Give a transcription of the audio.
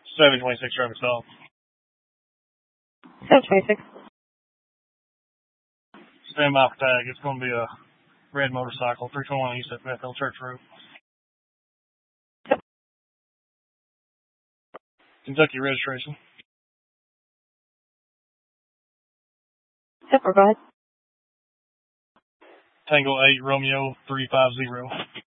726 traffic stop. 726. Stand by for tag. It's going to be a red motorcycle, 321 East at Bethel Church Road. Kentucky registration. Provide. Tango 8 Romeo 350.